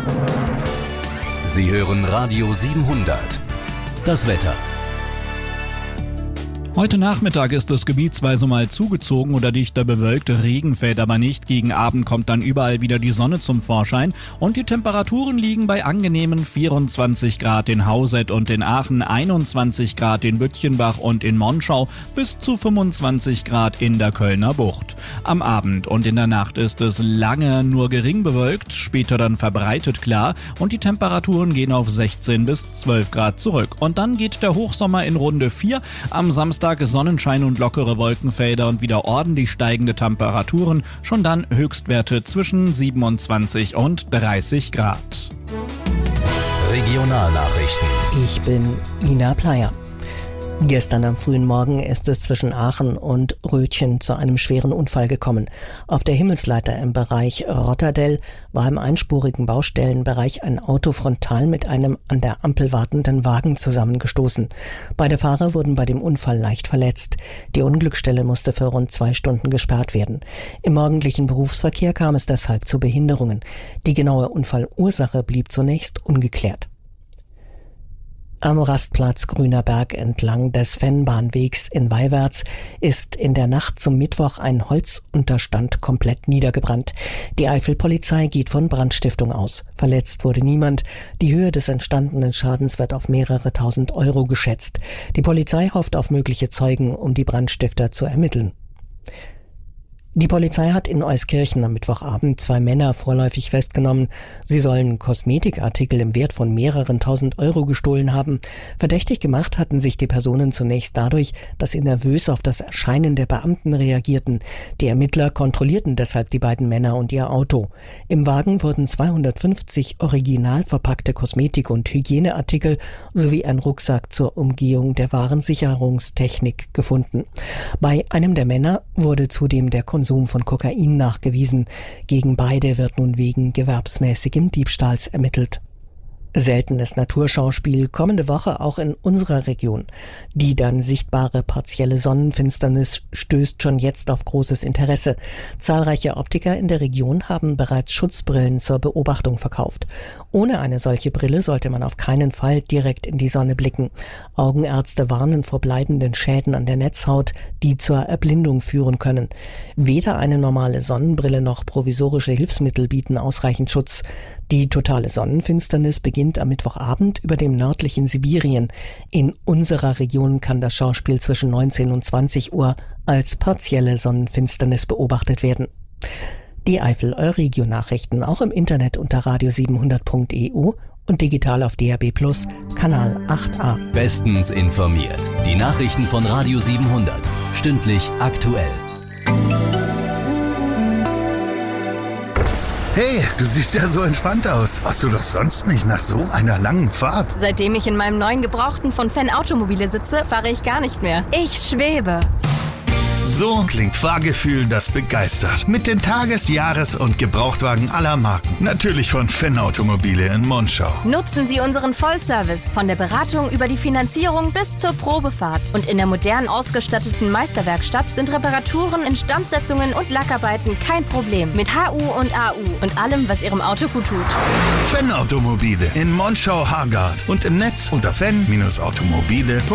Sie hören Radio 700. Das Wetter. Heute Nachmittag ist es gebietsweise mal zugezogen oder dichter bewölkt, Regen fällt aber nicht. Gegen Abend kommt dann überall wieder die Sonne zum Vorschein und die Temperaturen liegen bei angenehmen 24 Grad in Hauset und in Aachen, 21 Grad in Bütchenbach und in Monschau, bis zu 25 Grad in der Kölner Bucht. Am Abend und in der Nacht ist es lange nur gering bewölkt, später dann verbreitet klar und die Temperaturen gehen auf 16 bis 12 Grad zurück. Und dann geht der Hochsommer in Runde 4, am Samstag Sonnenschein und lockere Wolkenfelder und wieder ordentlich steigende Temperaturen, schon dann Höchstwerte zwischen 27 und 30 Grad. Regionalnachrichten. Ich bin Ina Pleyer. Gestern am frühen Morgen ist es zwischen Aachen und Rötchen zu einem schweren Unfall gekommen. Auf der Himmelsleiter im Bereich Rotterdell war im einspurigen Baustellenbereich ein Auto frontal mit einem an der Ampel wartenden Wagen zusammengestoßen. Beide Fahrer wurden bei dem Unfall leicht verletzt. Die Unglücksstelle musste für rund 2 Stunden gesperrt werden. Im morgendlichen Berufsverkehr kam es deshalb zu Behinderungen. Die genaue Unfallursache blieb zunächst ungeklärt. Am Rastplatz Grüner Berg entlang des Fennbahnwegs in Weiwärts ist in der Nacht zum Mittwoch ein Holzunterstand komplett niedergebrannt. Die Eifelpolizei geht von Brandstiftung aus. Verletzt wurde niemand. Die Höhe des entstandenen Schadens wird auf mehrere tausend Euro geschätzt. Die Polizei hofft auf mögliche Zeugen, um die Brandstifter zu ermitteln. Die Polizei hat in Euskirchen am Mittwochabend 2 Männer vorläufig festgenommen. Sie sollen Kosmetikartikel im Wert von mehreren tausend Euro gestohlen haben. Verdächtig gemacht hatten sich die Personen zunächst dadurch, dass sie nervös auf das Erscheinen der Beamten reagierten. Die Ermittler kontrollierten deshalb die beiden Männer und ihr Auto. Im Wagen wurden 250 original verpackte Kosmetik- und Hygieneartikel sowie ein Rucksack zur Umgehung der Warensicherungstechnik gefunden. Bei einem der Männer wurde zudem der Konsum von Kokain nachgewiesen. Gegen beide wird nun wegen gewerbsmäßigem Diebstahls ermittelt. Seltenes Naturschauspiel kommende Woche auch in unserer Region. Die dann sichtbare partielle Sonnenfinsternis stößt schon jetzt auf großes Interesse. Zahlreiche Optiker in der Region haben bereits Schutzbrillen zur Beobachtung verkauft. Ohne eine solche Brille sollte man auf keinen Fall direkt in die Sonne blicken. Augenärzte warnen vor bleibenden Schäden an der Netzhaut, die zur Erblindung führen können. Weder eine normale Sonnenbrille noch provisorische Hilfsmittel bieten ausreichend Schutz. Die totale Sonnenfinsternis beginnt am Mittwochabend über dem nördlichen Sibirien. In unserer Region kann das Schauspiel zwischen 19 und 20 Uhr als partielle Sonnenfinsternis beobachtet werden. Die Eifel Euregio-Nachrichten auch im Internet unter radio700.eu und digital auf DAB+ Kanal 8a. Bestens informiert. Die Nachrichten von Radio 700. Stündlich aktuell. Hey, du siehst ja so entspannt aus. Warst du doch sonst nicht nach so einer langen Fahrt? Seitdem ich in meinem neuen Gebrauchten von Fenn Automobile sitze, fahre ich gar nicht mehr. Ich schwebe. So klingt Fahrgefühl, das begeistert. Mit den Tages-, Jahres- und Gebrauchtwagen aller Marken. Natürlich von Fenn Automobile in Monschau. Nutzen Sie unseren Vollservice von der Beratung über die Finanzierung bis zur Probefahrt. Und in der modern ausgestatteten Meisterwerkstatt sind Reparaturen, Instandsetzungen und Lackarbeiten kein Problem. Mit HU und AU und allem, was Ihrem Auto gut tut. Fenn Automobile in Monschau-Hargard und im Netz unter fenn-automobile.de.